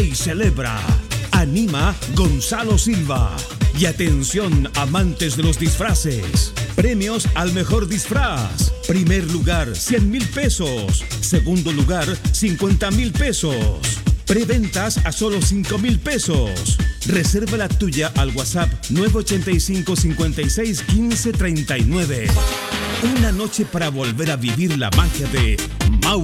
Y celebra. Anima Gonzalo Silva. Y atención, amantes de los disfraces. Premios al mejor disfraz. Primer lugar, 100,000 pesos. Segundo lugar, 50,000 pesos. Preventas a solo 5,000 pesos. Reserva la tuya al WhatsApp 985 56 15 39. Una noche para volver a vivir la magia de Mau.